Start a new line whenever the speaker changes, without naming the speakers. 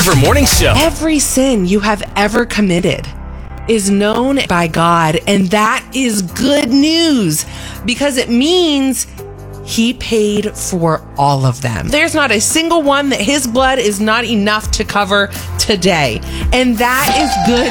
Silver Morning Show.
Every sin you have ever committed is known by God, and that is good news because it means He paid for all of them. There's not a single one that His blood is not enough to cover today, and that is good